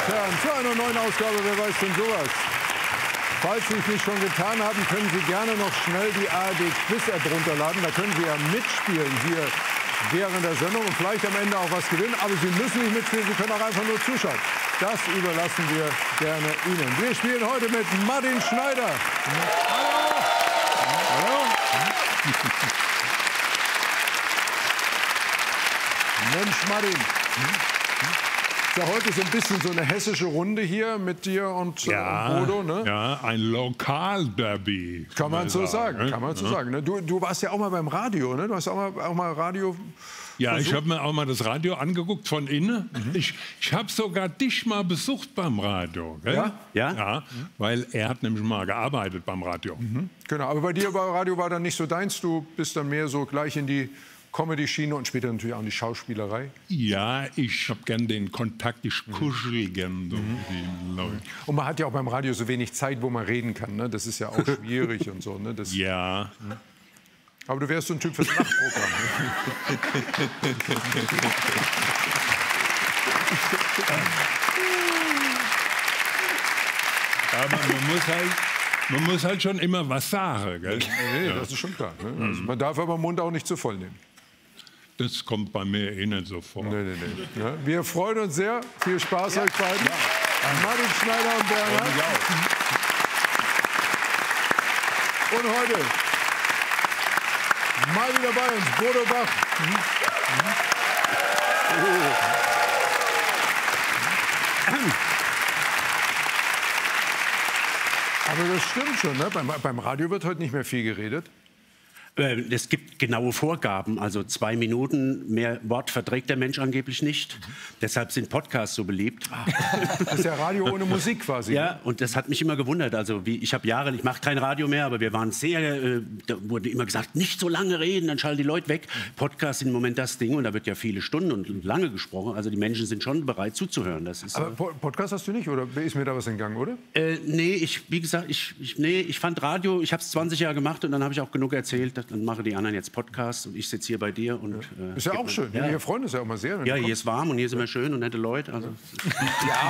und Herren, zu einer neuen Ausgabe Wer weiß denn sowas? Falls Sie es nicht schon getan haben, können Sie gerne noch schnell die ARD-Quiz-App runterladen. Da können Sie ja mitspielen hier während der Sendung und vielleicht am Ende auch was gewinnen. Aber Sie müssen nicht mitspielen, Sie können auch einfach nur zuschauen. Das überlassen wir gerne Ihnen. Wir spielen heute mit Martin Schneider. Hallo. Hallo. Mensch, Martin. Ja, heute ist ein bisschen so eine hessische Runde hier mit dir und Bodo, ne? Ja, ein Lokalderby. Kann man so sagen, ne? kann man so sagen. Ne? Du warst ja auch mal beim Radio, ne? Du hast auch mal Radio... Ja, ich habe mir auch mal das Radio angeguckt von innen. Ich habe sogar dich mal besucht beim Radio. Gell? Ja? Ja, weil er hat nämlich mal gearbeitet beim Radio. Genau, aber bei dir bei Radio war dann nicht so deins. Du bist dann mehr so gleich in die Comedy-Schiene und später natürlich auch in die Schauspielerei. Ja, ich habe gern den Kontakt, ich kuschel gern so mit den Leuten. Und man hat ja auch beim Radio so wenig Zeit, wo man reden kann. Ne? Das ist ja auch schwierig und so. Ne? Das, Ja. aber du wärst so ein Typ fürs Nachtprogramm. Aber man muss halt schon immer was sagen. Gell? Nee, das ist schon klar. Ne? Also man darf aber den Mund auch nicht zu voll nehmen. Das kommt bei mir eh nicht so vor. Nee. Ja, wir freuen uns sehr. Viel Spaß euch beiden. Ja. Martin Schneider und Bernhard. Und heute mal wieder bei uns Bodo Bach. Aber das stimmt schon, ne? Beim Radio wird heute nicht mehr viel geredet. Es gibt genaue Vorgaben, also 2 Minuten, mehr Wort verträgt der Mensch angeblich nicht. Deshalb sind Podcasts so beliebt. Das ist ja Radio ohne Musik quasi. Ja, und das hat mich immer gewundert. Also ich mache kein Radio mehr, aber wir waren sehr, da wurde immer gesagt, nicht so lange reden, dann schalten die Leute weg. Podcasts sind im Moment das Ding und da wird ja viele Stunden und lange gesprochen. Also die Menschen sind schon bereit zuzuhören. Das ist, aber Podcast hast du nicht, oder ist mir da was entgangen, oder? Nee, wie gesagt, ich fand Radio, ich habe es 20 Jahre gemacht und dann habe ich auch genug erzählt. Dann machen die anderen jetzt Podcasts und ich sitze hier bei dir. Und, ist ja auch schön. Ja. Wir freuen uns ja auch mal sehr. Ja, hier ist warm und hier sind wir schön und nette Leute. Also. Ja.